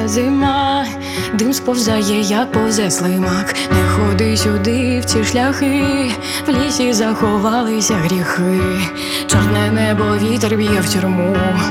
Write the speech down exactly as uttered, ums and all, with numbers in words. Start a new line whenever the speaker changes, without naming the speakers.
настала зима, дим сповзає, як повзе слимак. Не ходи сюди в ці шляхи, в лісі заховалися гріхи. Чорне небо, вітер б'є в тюрму.